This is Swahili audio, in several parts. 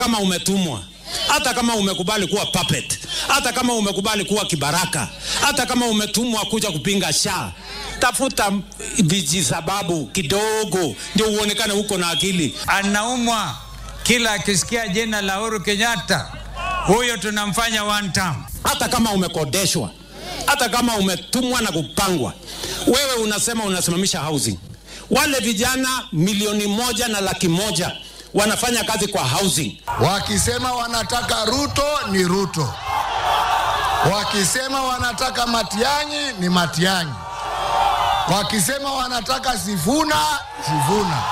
kama umetumwa, hata kama umekubali kuwa puppet, hata kama umekubali kuwa kibaraka, hata kama umetumwa kuja kupinga SHA, tafuta vijisababu kidogo ndio uonekane uko na akili. Anaumwa kila akisikia jina la Uhuru Kenyatta, huyo tunamfanya one term. Hata kama umekodeshwa, hata kama umetumwa na kupangwa, wewe unasema unasimamisha housing. Wale vijana 1,100,000 wanafanya kazi kwa housing. Wakisema wanataka Ruto ni Ruto, wakisema wanataka Matiang'i ni Matiang'i, wakisema wanataka Sifuna, Sifuna.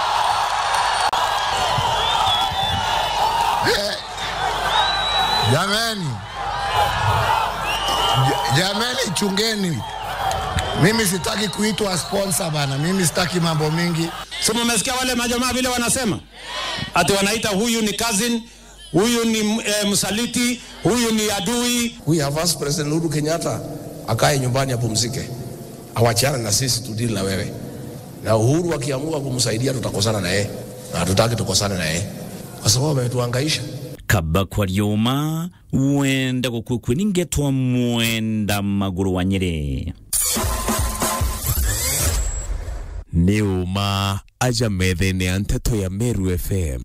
Jameni chungeni. Mimi sitaki kuitwa sponsor bana, mimi sitaki mambo mingi. So mmesikia wale majamaa vile wanasema? Ati wanaita huyu ni cousin, huyu ni msaliti, huyu ni adui. We have asked President Uhuru Kenyatta akae nyumbani apumzike. Awachane na sisi tudili na wewe. Na Uhuru akiamua kumsaidia tutakosana na yeye. Na hatutaki tukosane na yeye. Kwa sababu ametuhangaisha. Kaba kwa rioma wenda kukwiningetwa mwenda maguru wa Nyeri. Neuma aja methene anteto ya Meru FM.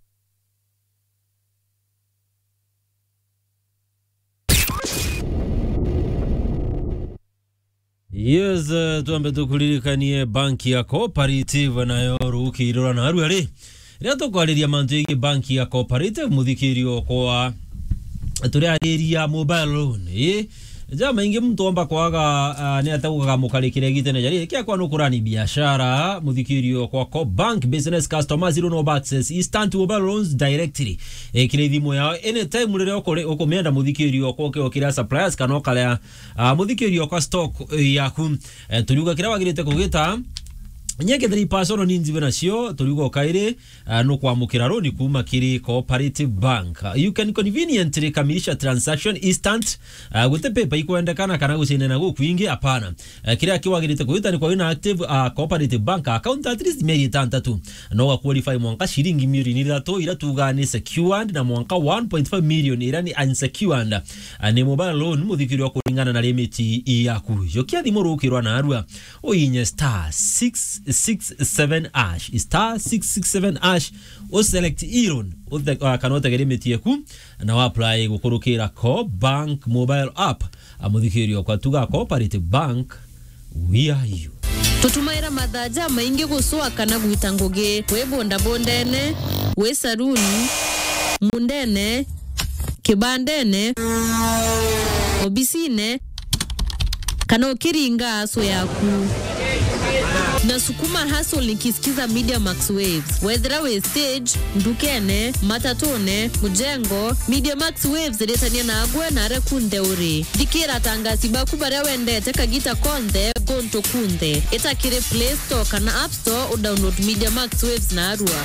Yes, tuambe tukulirikanie banki ya Cooperative nayo rukirora na ruari. Rĩrĩa tũkwarĩria mantu ĩgiĩ banki ya Cooperative mũthikĩrio kwa tũrĩarĩria mobile loan. Jama ingi mtu amba kwaga ni atakuga mukarikire gitene jari kia kwa nukurani biashara muthikirio kwa Co Bank business customers zero no access instant mobile loans directly kire thimo yao anytime rire okomenda muthikirio kwa kira suppliers kana kala muthikirio kwa stock yaku tuliuga kira wagirite kugita nyeke 3% ninzi benasio tuliuga kaire no kwa mukira roni kuma kiri Cooperative Bank. You can conveniently kamilisha transaction instant gute pepa ikuendekana kana gusine na gukwingi hapana. Kira kiwagirite kuita ni kwa ina active Cooperative Bank account at least meri tantatu no qualify mwanka shilingi milioni 3 ila tugane secured na mwanka 1.5 million ila ni unsecured ni mobile loan muthikirio kulingana na limit yaku yokia thimo rukirwa na arua oinye star 667 ash star 667 ash o select iron o kanota limit yaku na wa apply gukurukira Co Bank mobile app amuthikirio kwa tuga Cooperative Bank we are you. Tutumaira madhaja maingi guswa kana guitangoge we bonda bondene we saruni mundene kibandene obisine kana ukiringa aso yaku na sukuma hustle nikisikiza Media Max Waves whether we stage ndukene matatone mujengo Media Max Waves retania na agwe na rekunde uri dikira tangasi bakubare wende teka gita konde gonto kunde etakire Play Store kana App Store o download Media Max Waves na arua.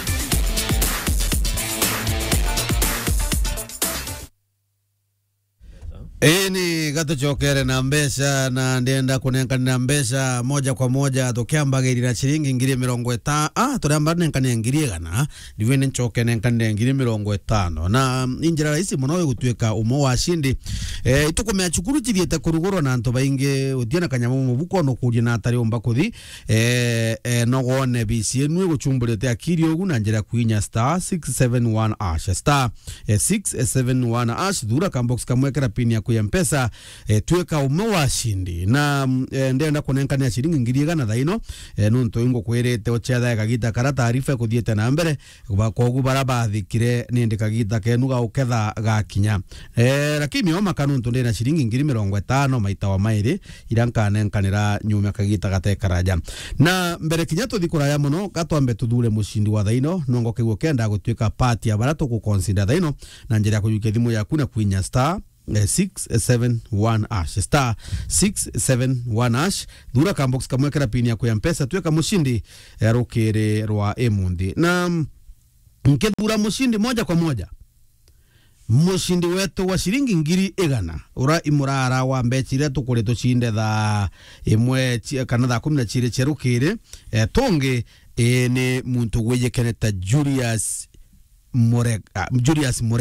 Ni gato chokere na mbesha na ndienda kunenkani na mbesha moja kwa moja tokiamba gerira shilingi ngiri 50 turamba nenkani ngiri gana divene choke nenkani ngiri 50 na injira rahisi muno gutweka umo wa shindi itukomea chukuru chiriete kurugorwa na anto bainge utiana kanyamu mubuko no kuri na atari omba kuthi no gone bisienwe guchumbulete akiri ogu na njira kuinya star 671 ash star 671 ash dura kambox kamwekera pini ya M-Pesa tuweka ume wa shindi na ndenda kunenkania shilingi ngiri gana thaino nunto ingo kwirete ocheda kagita kara taarifa kuthiete na mbere kogu barabathikire nindi kagita kenuga uketha gakinya lakini oma kanunto ndena shilingi ngiri 50 maita wa mairi iranka nenkanira nyuma kagita gatekaraja na mbere kinyato thikura ya muno gatwambe tudure mushindi wa thaino nongo kiguo kenda gutwika party ya barato ku consider thaino na njira kuyuke thimu yaku na kuinya star 671 ash star 671 ash dura kambox kamwekera pini ya M-Pesa tuweka mushindi rukere rwa emundi na nkedura mushindi moja kwa moja mushindi wetu wa shilingi ngiri igana ura imurara wa mbechire tukure tuchinde tha imwe kana tha 10 chire cherukire tonge ni muntu gweje Keneta Julius Julius Mure